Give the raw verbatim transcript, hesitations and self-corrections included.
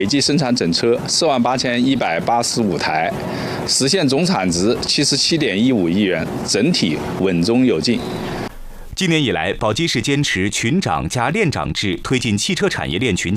累计生产整车四万八千一百八十五台，实现总产值七十七点一五亿元，整体稳中有进。 今年以来，宝鸡市坚持群长加链长制，推进汽车产业链群